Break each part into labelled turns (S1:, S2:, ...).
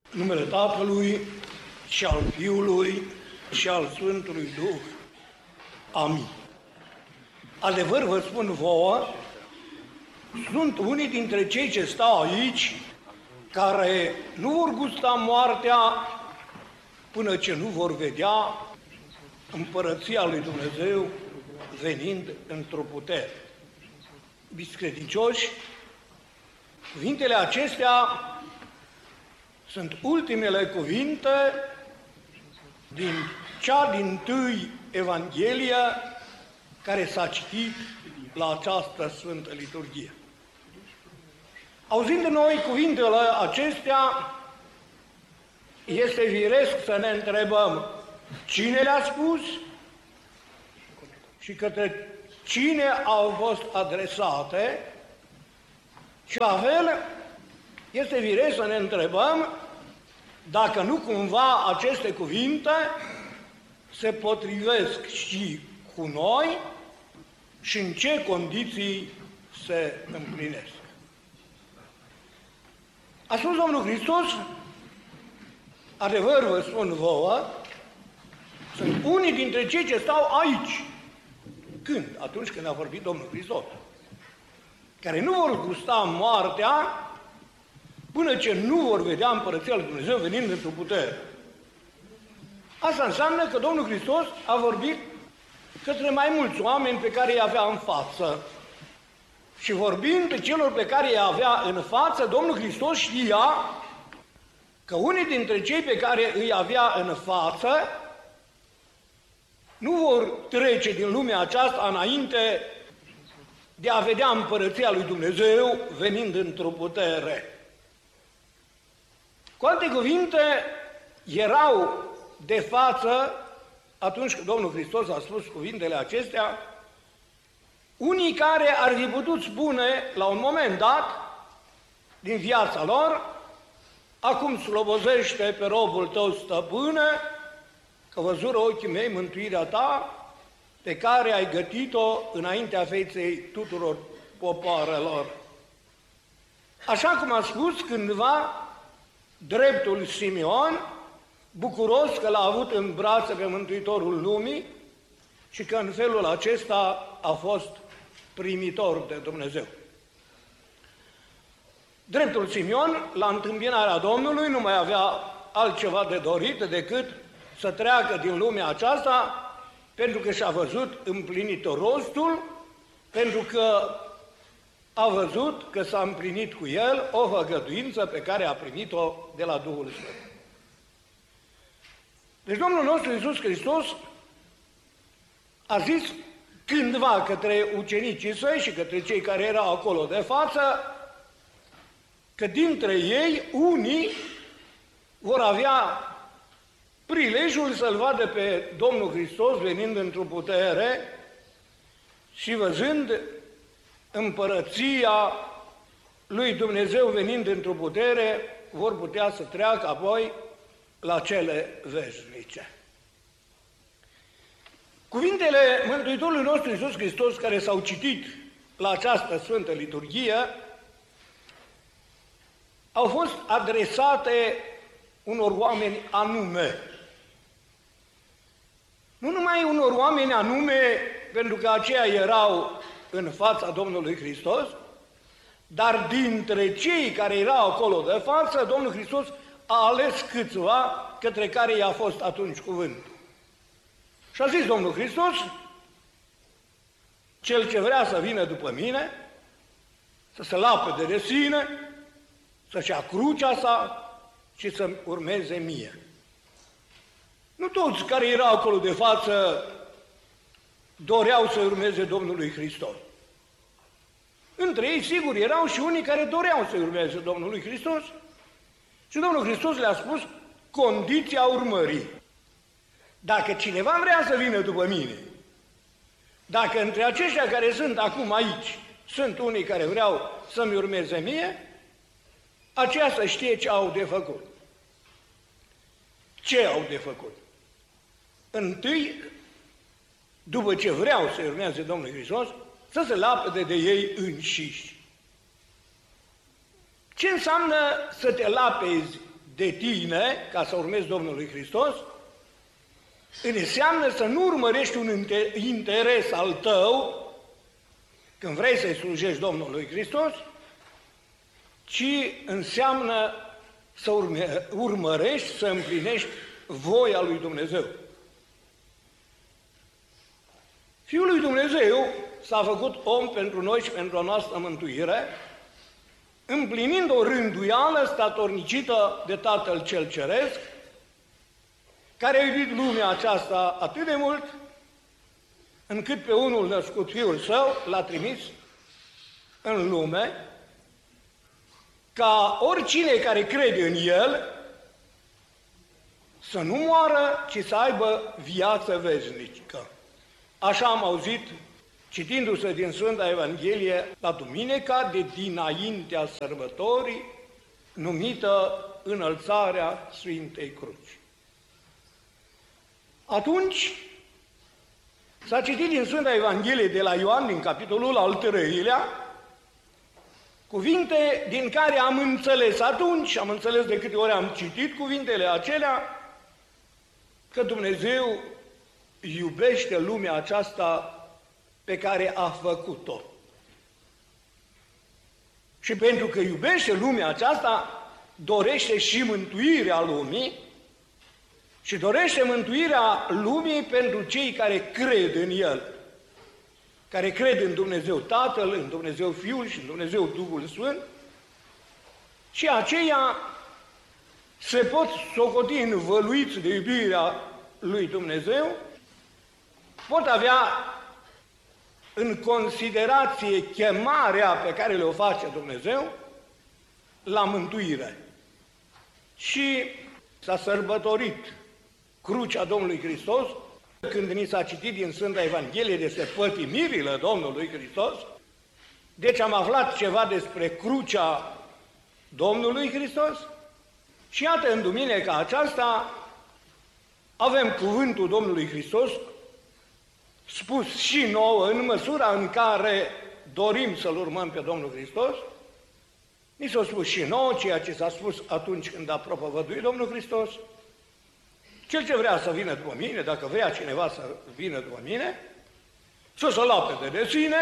S1: Numele Tatălui și al Fiului și al Sfântului Duh. Amin. Adevăr vă spun vouă, sunt unii dintre cei ce stau aici care nu vor gusta moartea până ce nu vor vedea împărăția lui Dumnezeu venind într-o putere. Iubiți credincioși, cuvintele acestea sunt ultimele cuvinte din cea dintâi Evanghelie care s-a citit la această Sfântă Liturghie. Auzind noi cuvintele acestea, este firesc să ne întrebăm cine le-a spus și către cine au fost adresate și la fel este firesc să ne întrebăm dacă nu cumva aceste cuvinte se potrivesc și cu noi și în ce condiții se împlinesc. A spus Domnul Hristos, adevăr vă spun vouă, sunt unii dintre cei ce stau aici. Când? Atunci când a vorbit Domnul Hristos. Care nu vor gusta moartea până ce nu vor vedea împărăția lui Dumnezeu venind într-o putere. Asta înseamnă că Domnul Hristos a vorbit către mai mulți oameni pe care îi avea în față. Și vorbind celor pe care îi avea în față, Domnul Hristos știa că unii dintre cei pe care îi avea în față nu vor trece din lumea aceasta înainte de a vedea împărăția lui Dumnezeu venind într-o putere. Cu alte cuvinte, erau de față, atunci când Domnul Hristos a spus cuvintele acestea, unii care ar fi putut spune la un moment dat din viața lor: acum slobozește pe robul tău, stăpâne, că văzură ochii mei mântuirea ta, pe care ai gătit-o înaintea feței tuturor popoarelor. Așa cum a spus cândva dreptul Simeon, bucuros că l-a avut în brațe pe Mântuitorul lumii și că în felul acesta a fost primitor de Dumnezeu. Dreptul Simeon, la întâmpinarea Domnului, nu mai avea altceva de dorit decât să treacă din lumea aceasta, pentru că și-a văzut împlinit rostul, pentru că a văzut că s-a împlinit cu el o făgăduință pe care a primit-o de la Duhul Sfânt. Deci Domnul nostru Iisus Hristos a zis cândva către ucenicii săi și către cei care erau acolo de față, că dintre ei unii vor avea prilejul să-L vadă pe Domnul Hristos venind într-o putere și văzând împărăția lui Dumnezeu venind într-o putere, vor putea să treacă apoi la cele veșnice. Cuvintele Mântuitorului nostru Iisus Hristos care s-au citit la această Sfântă Liturghie au fost adresate unor oameni anume. Nu numai unor oameni anume, pentru că aceia erau în fața Domnului Hristos, dar dintre cei care erau acolo de față, Domnul Hristos a ales câțiva către care i-a fost atunci cuvântul. Și a zis Domnul Hristos: cel ce vrea să vină după mine, să se lapăde de sine, să-și ia crucea sa și să-mi urmeze mie. Nu toți care erau acolo de față doreau să urmeze Domnului Hristos. Între ei, sigur, erau și unii care doreau să urmeze Domnului Hristos și Domnul Hristos le-a spus condiția urmării. Dacă cineva vrea să vină după mine, dacă între aceștia care sunt acum aici sunt unii care vreau să-mi urmeze mie, aceia să știe ce au de făcut. Ce au de făcut? Întâi, după ce vreau să urmeze Domnul Hristos, să se lapăde de ei înșiși. Ce înseamnă să te lapezi de tine ca să urmezi Domnului Hristos, înseamnă să nu urmărești un interes al tău când vrei să-i slujești Domnului Hristos, ci înseamnă să urmărești, să împlinești voia lui Dumnezeu. Fiul lui Dumnezeu s-a făcut om pentru noi și pentru a noastră mântuire, împlinind o rânduială statornicită de Tatăl cel Ceresc, care a iubit lumea aceasta atât de mult, încât pe unul născut Fiul Său l-a trimis în lume, ca oricine care crede în El să nu moară, ci să aibă viață veșnică. Așa am auzit, citindu-se din Sfânta Evanghelie, la duminica de dinaintea sărbătorii, numită Înălțarea Sfintei Cruci. Atunci s-a citit din Sfânta Evanghelie de la Ioan, din capitolul al 3-lea, cuvinte din care am înțeles atunci, am înțeles de câte ori am citit cuvintele acelea, că Dumnezeu iubește lumea aceasta pe care a făcut-o. Și pentru că iubește lumea aceasta, dorește și mântuirea lumii și dorește mântuirea lumii pentru cei care cred în El, care cred în Dumnezeu Tatăl, în Dumnezeu Fiul și în Dumnezeu Duhul Sfânt, și aceia se pot socoti învăluiți de iubirea lui Dumnezeu, pot avea în considerație chemarea pe care le-o face Dumnezeu la mântuire. Și s-a sărbătorit crucea Domnului Hristos, când ni s-a citit din Sfânta Evanghelie despre pătimirile Domnului Hristos, deci am aflat ceva despre crucea Domnului Hristos și iată, în duminica aceasta avem cuvântul Domnului Hristos spus și nouă în măsura în care dorim să-L urmăm pe Domnul Hristos. Ni s-a spus și nouă ceea ce s-a spus atunci când a propovăduit Domnul Hristos. Cel ce vrea să vină după mine, dacă vrea cineva să vină după mine, să se lapede de sine,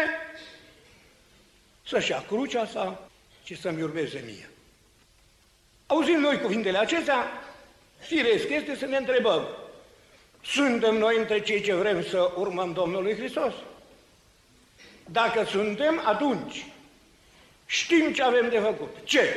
S1: să-și ia crucea sa și să-mi urmeze mie. Auzind noi cuvintele acestea, firesc este să ne întrebăm, suntem noi între cei ce vrem să urmăm Domnului Hristos? Dacă suntem, atunci știm ce avem de făcut. Ce?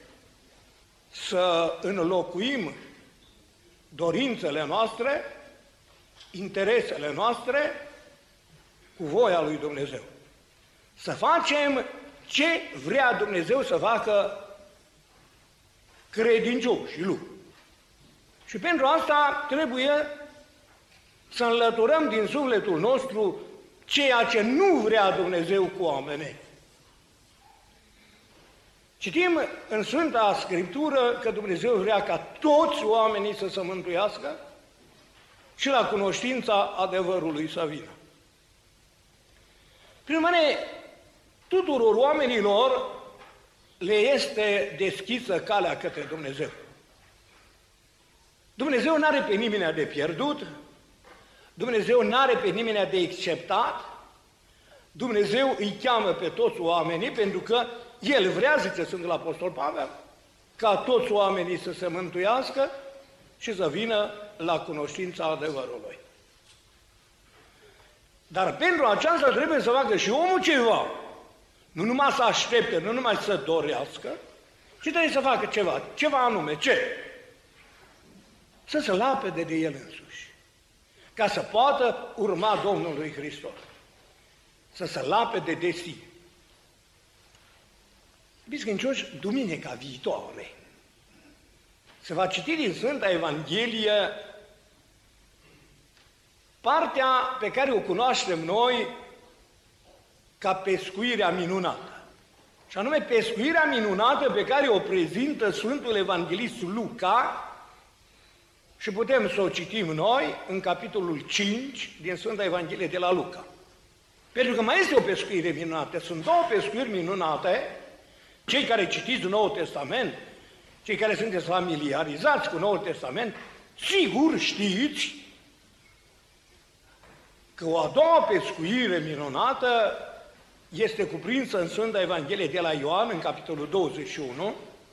S1: Să înlocuim dorințele noastre, interesele noastre cu voia lui Dumnezeu. Să facem ce vrea Dumnezeu să facă credincioșii lui. Și pentru asta trebuie să înlăturăm din sufletul nostru ceea ce nu vrea Dumnezeu cu oamenii. Citim în Sfânta Scriptură că Dumnezeu vrea ca toți oamenii să se mântuiască și la cunoștința adevărului să vină. Prin urmare, tuturor oamenilor le este deschisă calea către Dumnezeu. Dumnezeu nu are pe nimeni de pierdut, Dumnezeu nu are pe nimeni de acceptat, Dumnezeu îi cheamă pe toți oamenii pentru că El vrea, zice Sfântul Apostol Pavel, ca toți oamenii să se mântuiască și să vină la cunoștința adevărului. Dar pentru aceasta trebuie să facă și omul ceva. Nu numai să aștepte, nu numai să dorească, ci trebuie să facă ceva. Ceva anume. Ce? Să se lapede de el însuși. Ca să poată urma Domnului Hristos. Să se lapede de sine. Biscâncioși, duminica viitoare se va citi din Sfânta Evanghelie partea pe care o cunoaștem noi ca pescuirea minunată. Și anume pescuirea minunată pe care o prezintă Sfântul Evanghelist Luca și putem să o citim noi în capitolul 5 din Sfânta Evanghelie de la Luca. Pentru că mai este o pescuire minunată. Sunt două pescuiri minunate. Cei care citiți Noul Testament, cei care sunteți familiarizați cu Noul Testament, sigur știți că o a doua pescuire minunată este cuprinsă în Sfânta Evanghelie de la Ioan, în capitolul 21,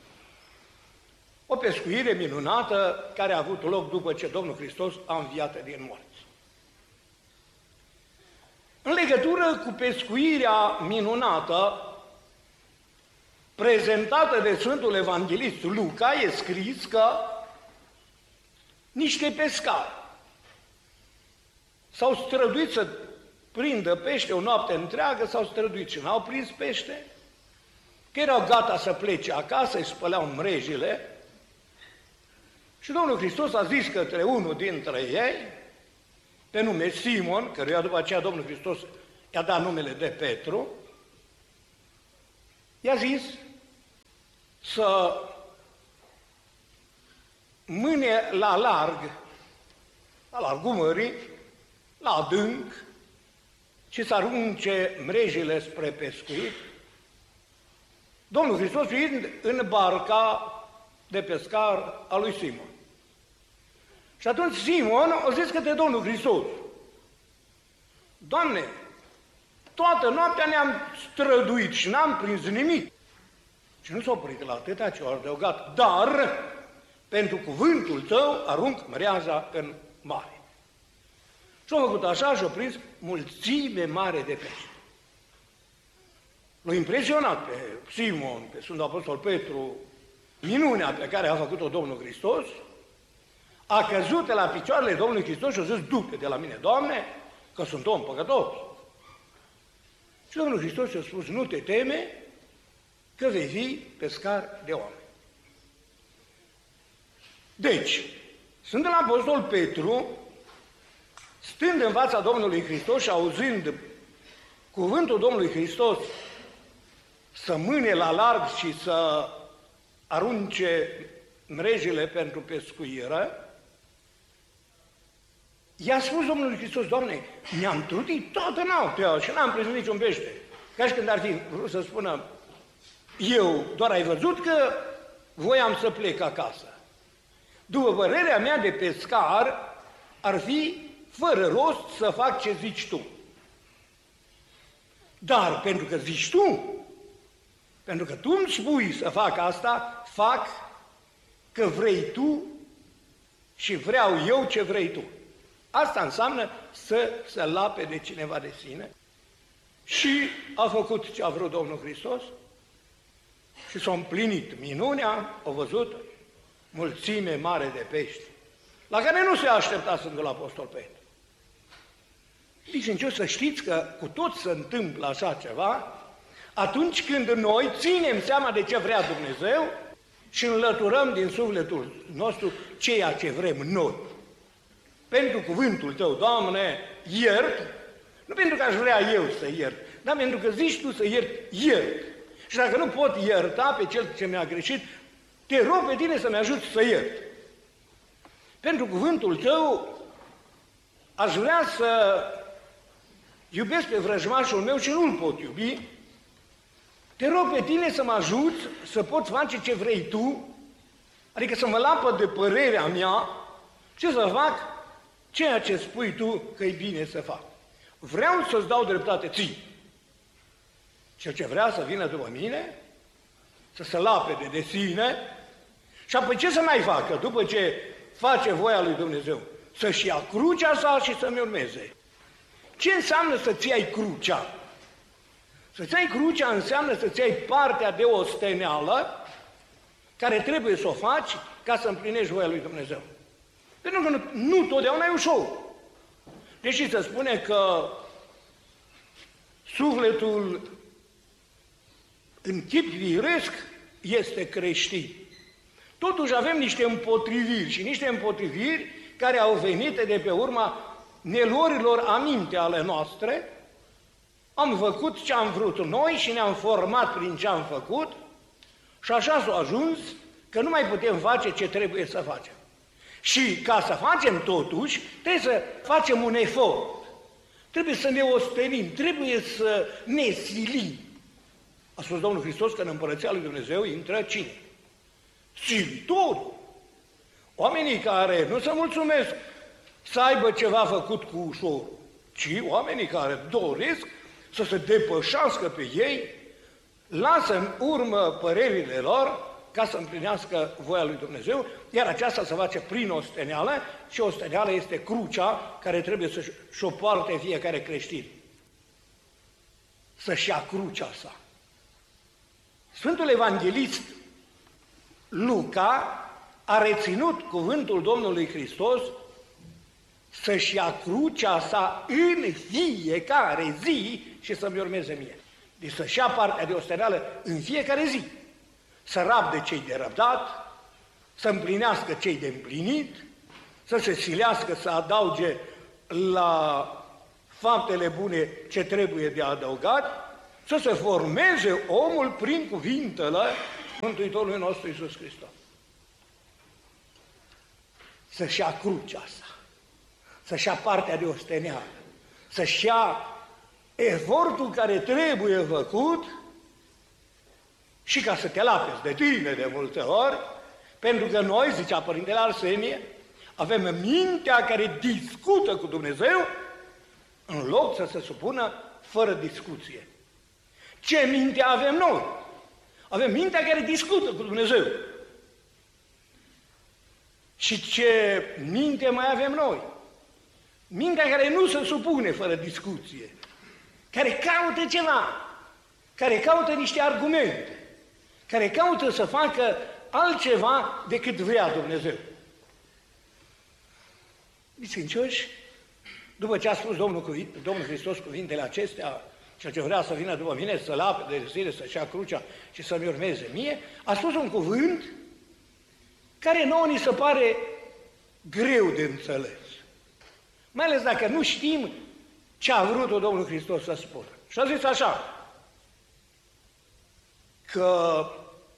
S1: o pescuire minunată care a avut loc după ce Domnul Hristos a înviat din morți. În legătură cu pescuirea minunată prezentată de Sfântul Evanghelist Luca, e scris că niște pescari s-au străduit să prindă pește o noapte întreagă, s-au străduit și n-au prins pește, că erau gata să plece acasă, își spăleau mrejile și Domnul Hristos a zis către unul dintre ei, pe nume Simon, căruia după aceea Domnul Hristos i-a dat numele de Petru, i-a zis să mâne la largul mării, la adânc, și să arunce mrejile spre pescuit, Domnul Hristos fiind în barca de pescar a lui Simon. Și atunci Simon a zis către Domnul Hristos, Doamne, toată noaptea ne-am străduit și n-am prins nimic. Și nu s-a oprit la atâta, ci a adăugat, dar pentru cuvântul tău arunc mreaja în mare. Și a făcut așa și a prins mulțime mare de pește. L-a impresionat pe Simon, pe Sfântul Apostol Petru, minunea pe care a făcut-o Domnul Hristos, a căzut la picioarele Domnului Hristos și a zis, du-te de la mine, Doamne, că sunt om păcătos. Și Domnul Hristos i-a spus, nu te teme, că vei fi pescar de oameni. Deci, Sfântul Apostol Petru, stând în fața Domnului Hristos și auzind cuvântul Domnului Hristos să mâne la larg și să arunce mrejile pentru pescuire, i-a spus Domnului Hristos, Doamne, mi-am trudit toată noaptea și n-am prins niciun pește. Ca și când ar fi vrut să spună, eu doar ai văzut că voiam să plec acasă. După părerea mea de pescar, ar fi fără rost să fac ce zici tu. Dar pentru că zici tu, pentru că tu îmi spui să fac asta, fac că vrei tu și vreau eu ce vrei tu. Asta înseamnă să se lape de cineva de sine. Și a făcut ce a vrut Domnul Hristos și s-a împlinit minunea, a văzut mulțime mare de pești, la care nu se aștepta Sfântul Apostol Petru. Deci, să știți că cu tot se întâmplă așa ceva, atunci când noi ținem seama de ce vrea Dumnezeu și înlăturăm din sufletul nostru ceea ce vrem noi. Pentru cuvântul tău, Doamne, iert, nu pentru că aș vrea eu să iert, dar pentru că zici tu să iert. Și dacă nu pot ierta pe cel ce mi-a greșit, te rog pe tine să-mi ajuți să iert. Pentru cuvântul tău aș vrea să iubesc pe vrăjmașul meu și nu-l pot iubi. Te rog pe tine să mă ajuți să pot face ce vrei tu, adică să mă lapă de părerea mea și să fac ceea ce spui tu că e bine să fac. Vreau să-ți dau dreptate ție. Cel ce vrea să vină după mine, să se lape de sine și apoi ce să mai facă după ce face voia lui Dumnezeu? Să-și ia crucea sa și să-mi urmeze. Ce înseamnă să-ți iei crucea? Să-ți iei crucea înseamnă să-ți iei partea de osteneală care trebuie să o faci ca să împlinești voia lui Dumnezeu. Pentru că nu totdeauna e ușor. Deși se spune că sufletul în chip firesc este creștin. Totuși avem niște împotriviri și niște împotriviri care au venit de pe urma neluărilor aminte ale noastre. Am făcut ce am vrut noi și ne-am format prin ce am făcut și așa s-a ajuns că nu mai putem face ce trebuie să facem. Și ca să facem totuși, trebuie să facem un efort. Trebuie să ne ostenim, trebuie să ne silim. A spus Domnul Hristos că în Împărăția lui Dumnezeu intră cine? silitorul. Oamenii care nu se mulțumesc să aibă ceva făcut cu ușor, ci oamenii care doresc să se depășească pe ei, lasă în urmă părerile lor ca să împlinească voia lui Dumnezeu, iar aceasta se face prin osteneală și osteneala este crucea care trebuie să-și o poarte fiecare creștin. Să-și ia crucea sa. Sfântul Evanghelist Luca a reținut cuvântul Domnului Hristos să-și ia crucea sa în fiecare zi și să-mi urmeze mie. Deci să-și ia partea de osteneală în fiecare zi. Să rabde cei de răbdat, să împlinească cei de împlinit, să se silească să adauge la faptele bune ce trebuie de adăugat, să se formeze omul prin cuvintele Mântuitorului nostru Iisus Hristos. Să-și ia crucea sa, să-și ia partea de osteneală, să-și ia efortul care trebuie făcut și ca să te lapezi de tine de multe ori, pentru că noi, zicea Părintele Arsenie, avem mintea care discută cu Dumnezeu în loc să se supună fără discuție. Ce minte avem noi? Avem mintea care discută cu Dumnezeu. Și ce minte mai avem noi? Mintea care nu se supune fără discuție, care caută ceva, care caută niște argumente, care caută să facă altceva decât vrea Dumnezeu. Biserincioși, după ce a spus Domnul Hristos cuvintele acestea, cel ce vrea să vină după mine, să lapide de zile, să-și ia crucea și să-mi urmeze mie, a spus un cuvânt care nouă ni se pare greu de înțeles. Mai ales dacă nu știm ce a vrut Domnul Hristos să spună. Și a zis așa, că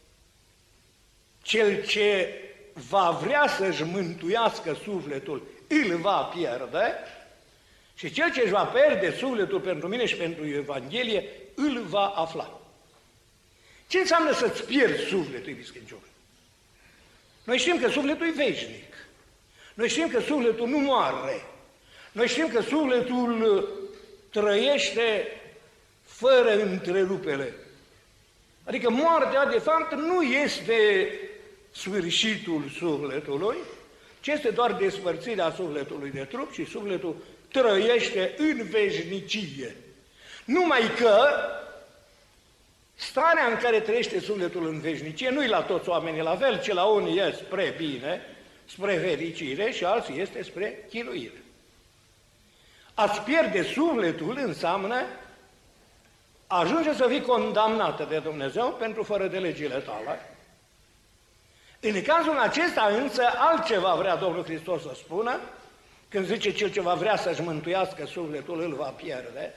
S1: cel ce va vrea să-și mântuiască sufletul, îl va pierde, și cel ce își va pierde sufletul pentru mine și pentru Evanghelie, îl va afla. Ce înseamnă să-ți pierzi sufletul, iubiți credincioși? Noi știm că sufletul e veșnic. Noi știm că sufletul nu moare. Noi știm că sufletul trăiește fără întrerupere. Adică moartea, de fapt, nu este sfârșitul sufletului, ci este doar despărțirea sufletului de trup și sufletul trăiește în veșnicie. Numai că starea în care trăiește sufletul în veșnicie nu-i la toți oamenii la fel, ci la unii e spre bine, spre fericire și alții este spre chinuire. A-ți pierde sufletul înseamnă ajunge să fii condamnată de Dumnezeu pentru fără de legile tale. În cazul acesta însă altceva vrea Domnul Hristos să spună, când zice cel ce va vrea să-și mântuiască sufletul îl va pierde,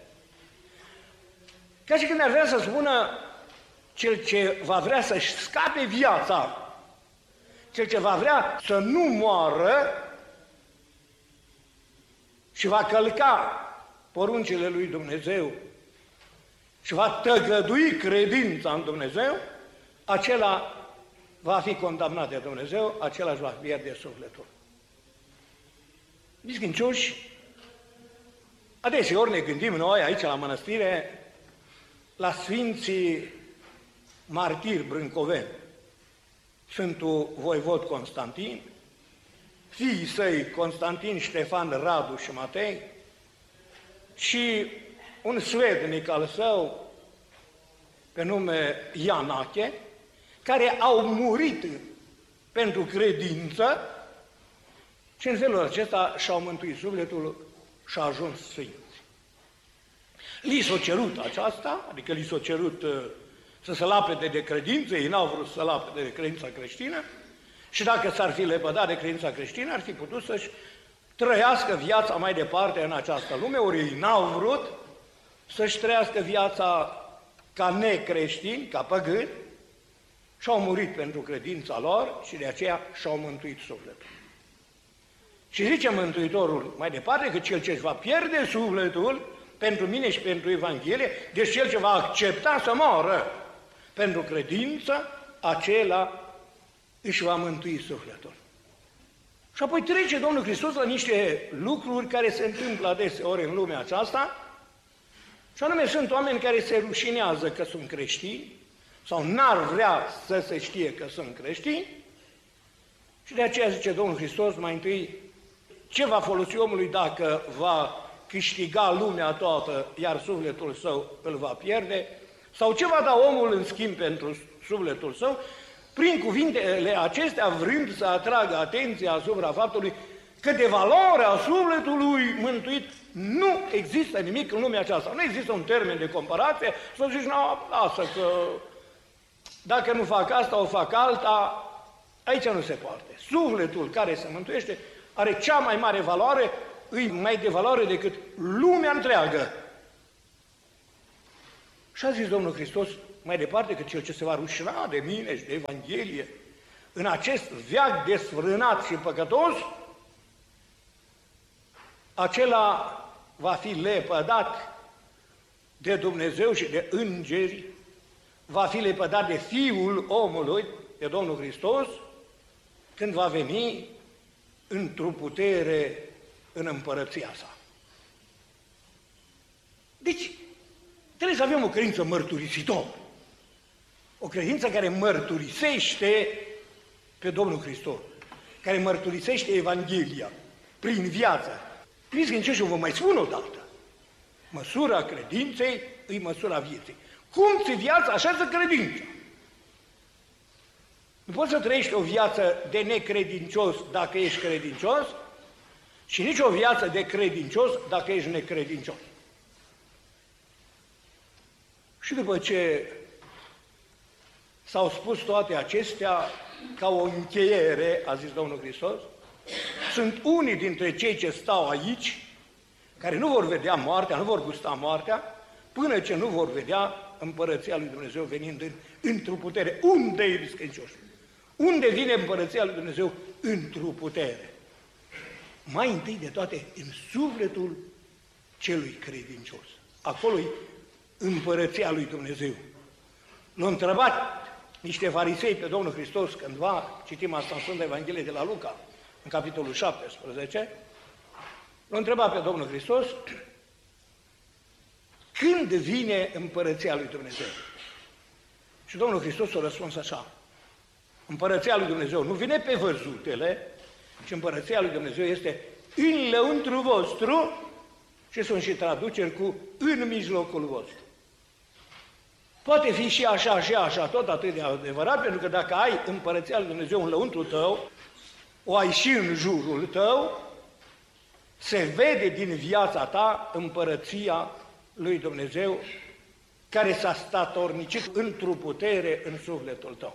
S1: ca și când ar vrea să spună cel ce va vrea să-și scape viața, cel ce va vrea să nu moară și va călca poruncile lui Dumnezeu și va tăgădui credința în Dumnezeu, acela va fi condamnat de Dumnezeu, acela își va pierde sufletul. Biscrincioși, adeseori ne gândim noi aici la mănăstire la Sfinții Martiri Brâncoveni, Sfântul Voivod Constantin, fiii săi Constantin, Ștefan, Radu și Matei și un svednic al său pe nume Ianache, care au murit pentru credință și în felul acesta și-au mântuit sufletul și au ajuns sfinți. Li s-a cerut aceasta, adică li s-a cerut să se lapede de credință, ei n-au vrut să se lapede de credința creștină și dacă s-ar fi lepădat de credința creștină, ar fi putut să-și trăiască viața mai departe în această lume, ori ei n-au vrut să-și trăiască viața ca necreștini, ca păgâni, și au murit pentru credința lor și de aceea și-au mântuit sufletul. Și zice Mântuitorul mai departe că cel ce își va pierde sufletul pentru mine și pentru Evanghelie, deci cel ce va accepta să moară pentru credință, acela își va mântui sufletul. Și apoi trece Domnul Hristos la niște lucruri care se întâmplă adeseori în lumea aceasta, și anume sunt oameni care se rușinează că sunt creștini, sau n-ar vrea să se știe că sunt creștini, și de aceea zice Domnul Hristos mai întâi, ce va folosi omului dacă va câștiga lumea toată, iar sufletul său îl va pierde, sau ce va da omul în schimb pentru sufletul său, prin cuvintele acestea vrând să atragă atenția asupra faptului că de valoarea sufletului mântuit nu există nimic în lumea aceasta. Nu există un termen de comparație să zici, nu, lasă că dacă nu fac asta, o fac alta, aici nu se poate. Sufletul care se mântuiește are cea mai mare valoare, îi mai de valoare decât lumea întreagă. Și a zis Domnul Hristos mai departe că cel ce se va rușina de mine și de Evanghelie în acest veac desfrânat și păcătos, acela va fi lepădat de Dumnezeu și de îngeri, va fi lepădat de Fiul omului, de Domnul Hristos, când va veni într-o putere în împărăția sa. Deci, trebuie să avem o credință mărturisitor, o credință care mărturisește pe Domnul Hristos, care mărturisește Evanghelia prin viață. Credincioși, vă mai spun o dată, măsura credinței e măsura vieții. Cum ți viața, așa ți credința. Nu poți să trăiești o viață de necredincios dacă ești credincios și nici o viață de credincios dacă ești necredincios. Și după ce s-au spus toate acestea, ca o încheiere, a zis Domnul Hristos, sunt unii dintre cei ce stau aici, care nu vor vedea moartea, nu vor gusta moartea, până ce nu vor vedea împărăția lui Dumnezeu venind într-o putere. Unde e credincioși? Unde vine împărăția lui Dumnezeu într-o putere? Mai întâi de toate, în sufletul celui credincios. Acolo e împărăția lui Dumnezeu. L-au întrebat niște farisei pe Domnul Hristos cândva, citim asta în Sfânta Evanghelie de la Luca, în capitolul 17, l-au întrebat pe Domnul Hristos, când vine împărăția lui Dumnezeu? Și Domnul Hristos a răspuns așa, împărăția lui Dumnezeu nu vine pe văzutele, ci împărăția lui Dumnezeu este în lăuntru vostru, și sunt și traduceri cu în mijlocul vostru. Poate fi și așa, tot atât de adevărat, pentru că dacă ai împărăția lui Dumnezeu în lăuntru tău, o ai și în jurul tău, se vede din viața ta împărăția lui Dumnezeu care s-a statornicit într-o putere în sufletul tău.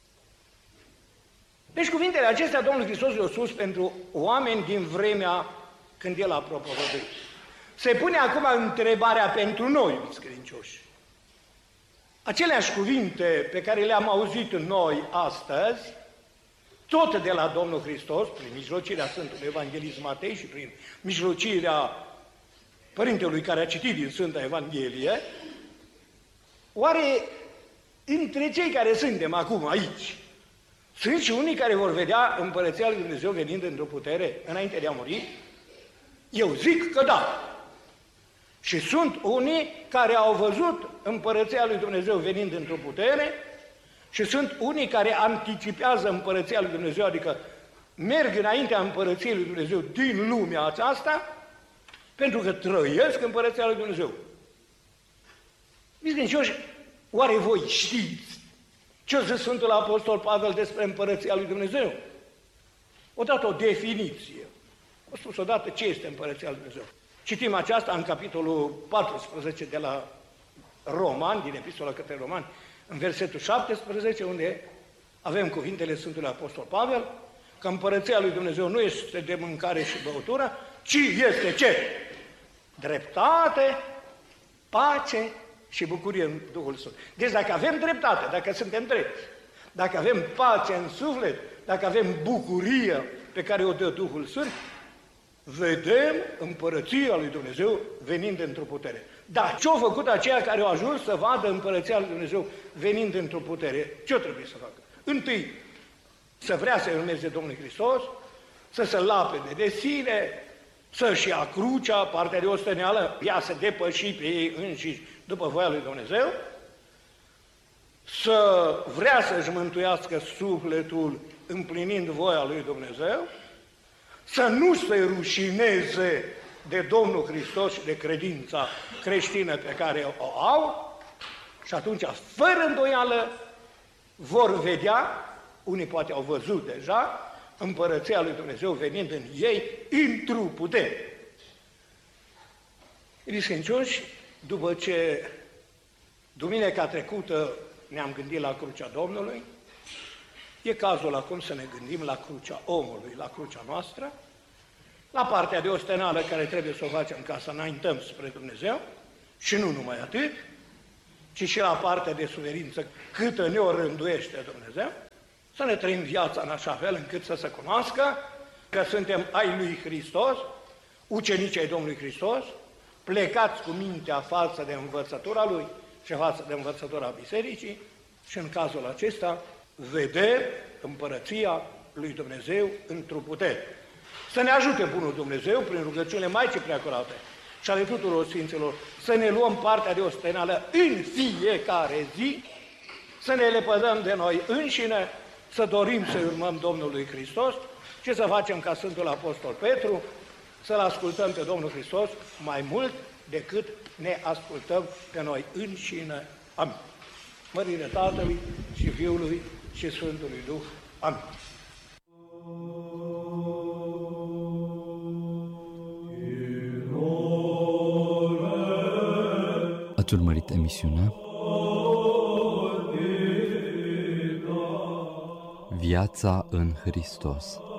S1: Deci cuvintele acestea Domnul Hristos le-a spus pentru oameni din vremea când El a propovăduit. Se pune acum întrebarea pentru noi, credincioși. Aceleași cuvinte pe care le-am auzit noi astăzi, tot de la Domnul Hristos, prin mijlocirea Sfântului Evanghelist Matei și prin mijlocirea Părintelui care a citit din Sfânta Evanghelie, oare între cei care suntem acum aici, sunt și unii care vor vedea împărăția lui Dumnezeu venind într-o putere înainte de a muri? Eu zic că da. Și sunt unii care au văzut împărăția lui Dumnezeu venind într-o putere și sunt unii care anticipează împărăția lui Dumnezeu, adică merg înaintea împărăției lui Dumnezeu din lumea aceasta, pentru că trăiesc împărăția lui Dumnezeu. Credincioși, oare voi știți ce o zis Sfântul Apostol Pavel despre împărăția lui Dumnezeu? Odată o definiție. O spus odată ce este împărăția lui Dumnezeu. Citim aceasta în capitolul 14 de la Romani, din Epistola către Romani, în versetul 17, unde avem cuvintele Sfântului Apostol Pavel, că împărăția lui Dumnezeu nu este de mâncare și băutură, ci este ce? Dreptate, pace și bucurie în Duhul Sfânt. Deci dacă avem dreptate, dacă suntem drepți, dacă avem pace în suflet, dacă avem bucurie pe care o dă Duhul Sfânt, vedem împărăția lui Dumnezeu venind într-o putere. Dar ce-au făcut aceia care au ajuns să vadă împărăția lui Dumnezeu venind într-o putere? Ce trebuie să facă? Întâi, să vrea să-i urmeze Domnului Hristos, să se lapede de sine, să-și ia crucea, partea de osteneală, ea să depăși pe ei înșiși după voia lui Dumnezeu, să vrea să-și mântuiască sufletul împlinind voia lui Dumnezeu, să nu se rușineze de Domnul Hristos și de credința creștină pe care o au, și atunci, fără îndoială, vor vedea, unii poate au văzut deja, împărăția lui Dumnezeu venind în ei într-o putere. Iubiți, după ce duminica trecută ne-am gândit la crucea Domnului, e cazul acum să ne gândim la crucea omului, la crucea noastră, la partea de ostenală care trebuie să o facem ca să înaintăm spre Dumnezeu, și nu numai atât, ci și la partea de suferință câtă ne-o rânduiește Dumnezeu, să ne trăim viața în așa fel încât să se cunoască că suntem ai lui Hristos, ucenici ai Domnului Hristos, plecați cu mintea față de învățătura Lui și față de învățătura Bisericii, și în cazul acesta vedem împărăția lui Dumnezeu într-o putere. Să ne ajute Bunul Dumnezeu prin rugăciunile Maicii Preacurate și ale tuturor Sfinților să ne luăm partea de ostenală în fiecare zi, să ne lepădăm de noi înșine, să dorim să urmăm Domnului Hristos și să facem ca Sfântul Apostol Petru, să-L ascultăm pe Domnul Hristos mai mult decât ne ascultăm pe noi înșine. Amin. Mărire Tatălui și Fiului și Sfântului Duh. Amin.
S2: Ați urmărit emisiunea Viața în Hristos.